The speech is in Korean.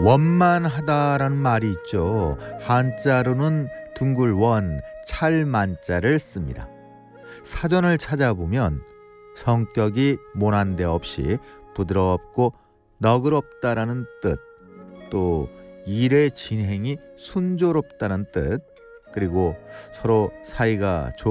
원만하다라는 말이 있죠. 한자로는 둥글원, 찰만자를 씁니다. 사전을 찾아보면 성격이 모난 데 없이 부드럽고 너그럽다라는 뜻, 또 일의 진행이 순조롭다는 뜻, 그리고 서로 사이가